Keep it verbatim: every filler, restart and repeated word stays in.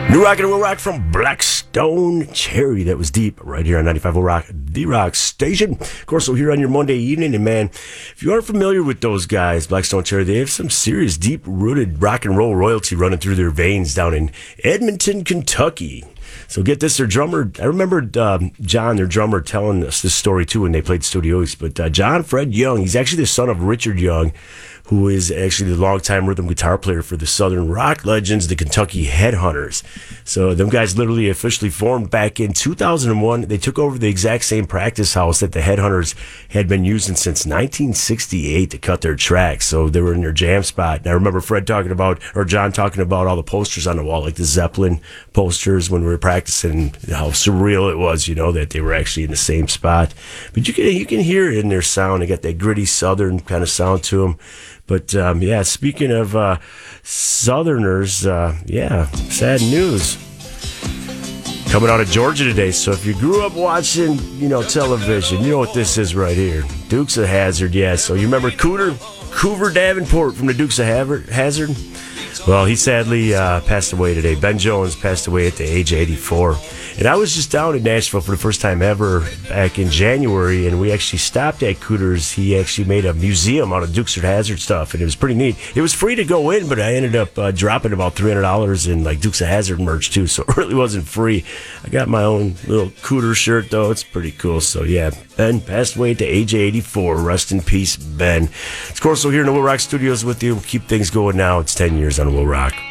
New Rock and Will Rock from Blackstone Cherry. That was deep right here on ninety-five Will Rock, the rock station. Of course, we're here on your Monday evening. And man, if you aren't familiar with those guys, Blackstone Cherry, they have some serious deep-rooted rock and roll royalty running through their veins down in Edmonton, Kentucky. So get this, their drummer, I remember um, John, their drummer, telling us this story too when they played Studio East. But uh, John Fred Young, he's actually the son of Richard Young, who is actually the longtime rhythm guitar player for the Southern rock legends, the Kentucky Headhunters. So them guys literally officially formed back in two thousand one. They took over the exact same practice house that the Headhunters had been using since nineteen sixty-eight to cut their tracks. So they were in their jam spot. And I remember Fred talking about, or John talking about all the posters on the wall, like the Zeppelin posters when we were practicing, how surreal it was, you know, that they were actually in the same spot. But you can, you can hear it in their sound. They got that gritty Southern kind of sound to them. But, um, yeah, speaking of uh, Southerners, uh, yeah, sad news coming out of Georgia today. So if you grew up watching, you know, television, you know what this is right here. Dukes of Hazzard, yeah. So you remember Cooter, Coover Davenport from the Dukes of Hazzard? Well, he sadly uh, passed away today. Ben Jones passed away at the age of eighty-four. And I was just down in Nashville for the first time ever back in January, and we actually stopped at Cooter's. He actually made a museum out of Dukes of Hazzard stuff, and it was pretty neat. It was free to go in, but I ended up uh, dropping about three hundred dollars in like Dukes of Hazzard merch too, so it really wasn't free. I got my own little Cooter shirt, though. It's pretty cool. So, yeah, Ben passed away at the age of eighty-four. Rest in peace, Ben. Of course, we're here in the Will Rock Studios with you. We'll keep things going now. It's ten years on Will Rock.